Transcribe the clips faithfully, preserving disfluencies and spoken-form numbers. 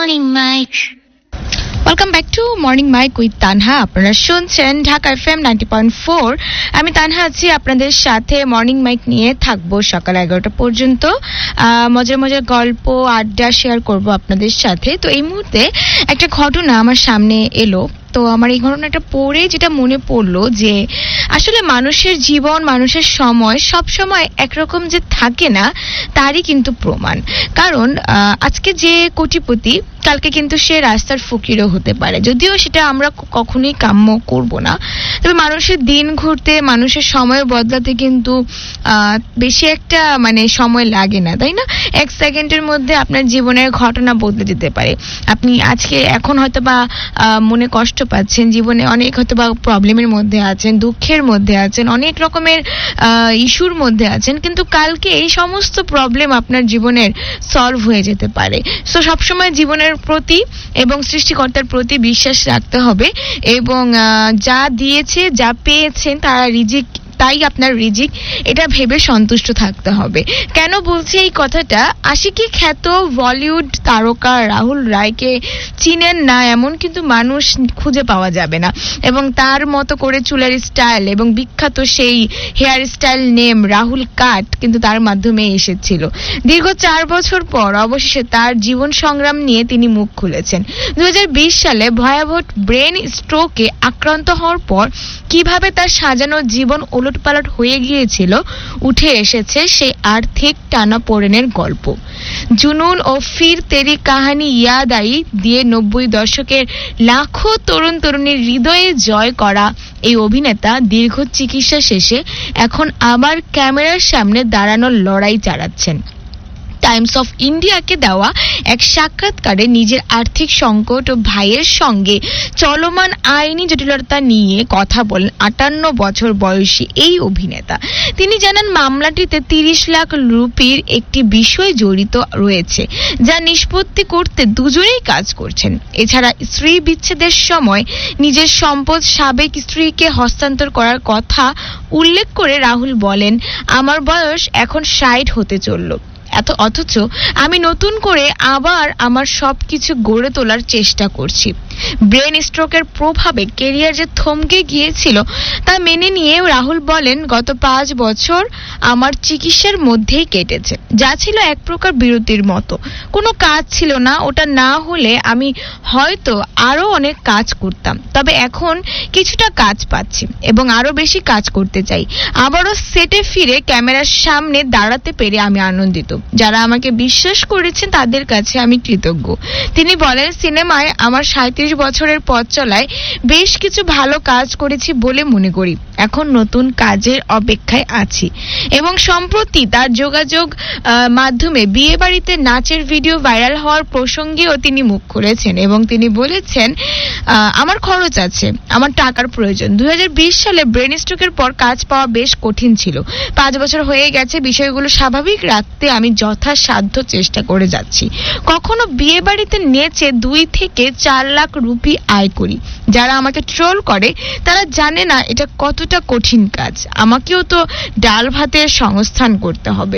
Morning Mike. Welcome back to morning mic with Tanha. আপনারা শুনছেন Dhaka FM ninety point four. আমি তানহা আছি আপনাদের সাথে। মর্নিং মাইক নিয়ে থাকবো সকাল এগারোটা পর্যন্ত। মজার মজার গল্প আড্ডা শেয়ার করব আপনাদের সাথে। তো এই মুহূর্তে একটা ঘটনা আমার সামনে এলো। তো আমার এই ঘটনাটা পড়ে যেটা মনে পড়লো যে আসলে মানুষের জীবন, মানুষের সময় সব সময় একরকম যে থাকে না তারই কিন্তু প্রমাণ। কারণ আজকে যে কোটিপতি কালকে কিন্তু সে রাস্তার ফকিরও হতে পারে, যদিও সেটা আমরা কখনোই কাম্য করব না। তবে মানুষের দিন ঘুরতে, মানুষের সময় বদলাতে কিন্তু আহ বেশি একটা মানে সময় লাগে না, তাই না? এক সেকেন্ডের মধ্যে আপনার জীবনের ঘটনা বদলে যেতে পারে। আপনি আজকে এখন হয়তো বা মনে কষ্ট পাচ্ছেন, জীবনে অনেক হয়তো বা প্রবলেমের মধ্যে আছেন, দুঃখের মধ্যে আছেন, অনেক রকমের ইস্যুর মধ্যে আছেন, কিন্তু কালকে এই সমস্ত প্রবলেম আপনার জীবনের সলভ হয়ে যেতে পারে। সো সবসময় জীবনের প্রতি এবং সৃষ্টিকর্তার প্রতি বিশ্বাস রাখতে হবে এবং যা দিয়েছে, যা পেয়েছেন তারা রিজিক, তাই আপনার রিজিক, এটা ভেবে সন্তুষ্ট থাকতে হবে। কেন বলছি এই কথাটা? আশিকি খ্যাত বলিউড তারকা রাহুল রায়কে চিনেন না এমন কিন্তু মানুষ খুঁজে পাওয়া যাবে না, এবং তার মতো করে চুলের স্টাইল এবং বিখ্যাত সেই হেয়ার স্টাইল নেম রাহুল কাট কিন্তু তার মাধ্যমে এসেছিল। দীর্ঘ চার বছর পর অবশেষে তার জীবন সংগ্রাম নিয়ে তিনি মুখ খুলেছেন। দু হাজার বিশ সালে ভয়াবহ ব্রেন স্ট্রোকে আক্রান্ত হওয়ার পর কিভাবে তার সাজানো জীবন ওলটপালট হয়ে গিয়েছিল উঠে এসেছে সেই আর্থিক টানাপোড়েনের গল্প। জুনুন ও ফির তেরি কাহানি ইয়াদ আই দিয়ে নব্বই দশকের লাখো তরুণ তরুণীর হৃদয়ে জয় করা এই অভিনেতা দীর্ঘ চিকিৎসা শেষে এখন আবার ক্যামেরার সামনে দাঁড়ানোর লড়াই চালাচ্ছেন। টাইমস অফ ইন্ডিয়াকে দেওয়া এক সাক্ষাৎকারে নিজের আর্থিক সংকট ও ভাইয়ের সঙ্গে চলমান আইনি জটিলতা নিয়ে কথা বলেন আটান্ন বছর বয়সী এই অভিনেতা। তিনি জানান মামলাটিতে তিরিশ লাখ রুপির একটি বিষয় জড়িত রয়েছে, যা নিষ্পত্তি করতে দুজনেই কাজ করছেন। এছাড়া স্ত্রী বিচ্ছেদের সময় নিজের সম্পদ সাবেক স্ত্রীকে হস্তান্তর করার কথা উল্লেখ করে রাহুল বলেন, আমার বয়স এখন ষাট হতে চলল, এত অথচ আমি নতুন করে আবার আমার সবকিছু গড়ে তোলার চেষ্টা করছি। ব্রেন স্ট্রোকের প্রভাবে কেরিয়ার যে থমকে গিয়েছিল তা মেনে নিয়ে রাহুল বলেন, গত পাঁচ বছর আমার চিকিৎসার মধ্যেই কেটেছে, যা ছিল এক প্রকার বিরতির মতো। কোনো কাজ ছিল না, ওটা না হলে আমি হয়তো আরো অনেক কাজ করতাম। তবে এখন কিছুটা কাজ পাচ্ছি এবং আরো বেশি কাজ করতে চাই। আবারও সেটে ফিরে ক্যামেরার সামনে দাঁড়াতে পেরে আমি আনন্দিত। যারা আমাকে বিশ্বাস করেছেন তাদের কাছে আমি কৃতজ্ঞ। তিনি বলেন, সিনেমায় আমার সাঁইত্রিশ বছরের পথ চলায় বেশ কিছু ভালো কাজ করেছি বলে মনে করি। এখন নতুন কাজের অপেক্ষায় আছি। এবং সম্প্রতি তার যোগাযোগ মাধ্যমে বিয়ে বাড়িতে নাচের ভিডিও ভাইরাল হওয়ার প্রসঙ্গেও তিনি মুখ খুলেছেন এবং তিনি বলেছেন, আমার খরচ আছে, আমার টাকার প্রয়োজন। দুই হাজার বিশ সালে ব্রেন স্ট্রোকের পর কাজ পাওয়া বেশ কঠিন ছিল। পাঁচ বছর হয়ে গেছে, বিষয়গুলো স্বাভাবিক রাখতে আমি যথাসাধ্য চেষ্টা করে যাচ্ছি। কখনো বিয়ে বাড়িতে নেচে দুই থেকে চার লাখ রুপি আয় করি। যারা আমাকে ট্রোল করে তারা জানে না এটা কতটা কঠিন কাজ। আমাকেও তো ডাল ভাতের সংস্থান করতে হবে।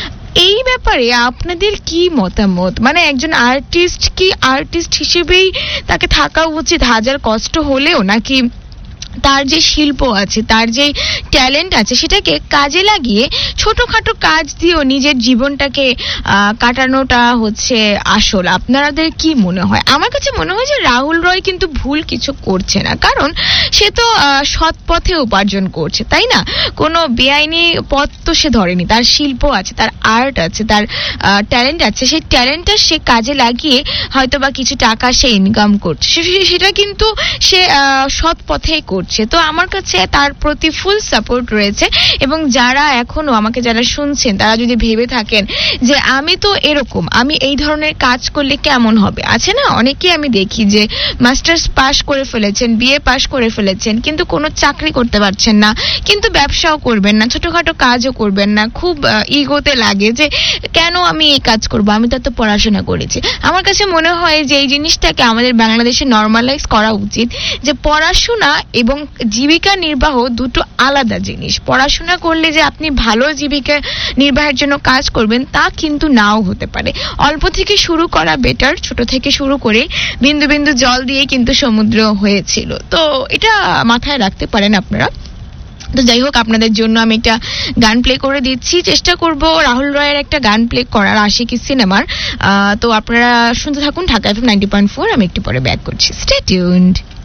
এই ব্যাপারে আপনাদের কি মতামত? মানে একজন আর্টিস্ট কি আর্টিস্ট হিসেবেই তাকে থাকা উচিত হাজার কষ্ট হলেও, নাকি তার যে শিল্প আছে, তার যে ট্যালেন্ট আছে সেটাকে কাজে লাগিয়ে ছোটখাটো কাজ দিয়েও নিজের জীবনটাকে কাটানোটা হচ্ছে আসল? আপনাদের কি মনে হয়? আমার কাছে মনে হয় যে রাহুল রয় কিন্তু ভুল কিছু করছে না, কারণ সে তো সৎ পথে উপার্জন করছে, তাই না? কোনো বেআইনি পথ তো সে ধরেনি। তার শিল্প আছে, তার আর্ট আছে, তার ট্যালেন্ট আছে, সেই ট্যালেন্টটা সে কাজে লাগিয়ে হয়তো বা কিছু টাকা সে ইনকাম করছে, সেটা কিন্তু সে সৎ পথেই করছে। তো আমার কাছে তার প্রতি ফুল সাপোর্ট রয়েছে। এবং যারা এখনো আমাকে যারা শুনছেন তারা যদি ভেবে থাকেন যে আমি তো এরকম, আমি এই ধরনের কাজ করলে কেমন হবে, আছে না অনেকেই আমি দেখি যে মাস্টার্স পাস করে ফেলেছেন, বিএ পাস করে ফেলেছেন, কিন্তু কোনো চাকরি করতে পারছেন না, কিন্তু ব্যবসাও করবেন না, ছোটখাটো কাজও করবেন না। খুব ইগোতে লাগে যে কেন আমি এই কাজ করব, আমি তো এত পড়াশোনা করেছি। আমার কাছে মনে হয় যে এই জিনিসটাকে আমাদের বাংলাদেশে নর্মালাইজ করা উচিত যে পড়াশোনা এবং এবং জীবিকা নির্বাহ দুটো আলাদা জিনিস। পড়াশোনা করলে যে আপনি ভালো জীবিকা নির্বাহের জন্য কাজ করবেন তা কিন্তু নাও হতে পারে। অল্প থেকে শুরু করা বেটার, ছোট থেকে শুরু করে বিন্দু বিন্দু জল দিয়ে কিন্তু সমুদ্র হয়েছিল। তো এটা মাথায় রাখতে পারেন আপনারা। তো যাই হোক, আপনাদের জন্য আমি একটা গান প্লে করে দিচ্ছি, চেষ্টা করব রাহুল রয়ের একটা গান প্লে করার, আশিকি সিনেমার। তো আপনারা শুনতে থাকুন Dhaka FM ninety point four. আমি একটু পরে ব্যাক করছি, স্টে টিউনড।